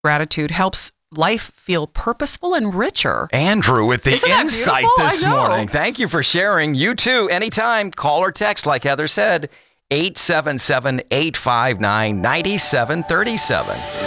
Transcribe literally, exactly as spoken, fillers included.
Gratitude helps life feel purposeful and richer. Andrew with the Isn't that insight beautiful? this I know. morning. Thank you for sharing. You too, anytime, call or text, like Heather said, eight seven seven, eight five nine, nine seven three seven.